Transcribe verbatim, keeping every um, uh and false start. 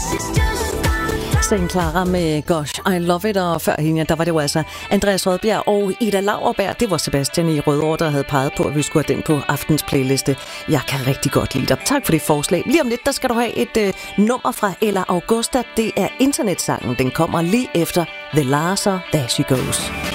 Saint Clara med Gosh, I Love It, og før hende, der var det jo altså Andreas Rødbjerg og Ida Lauerberg. Det var Sebastian i Rødovre, der havde peget på, at vi skulle have den på aftens playliste. Jeg kan rigtig godt lide dig. Tak for det forslag. Lige om lidt, der skal du have et øh, nummer fra Ella Augusta. Det er internetsangen. Den kommer lige efter The Larser, There She Goes.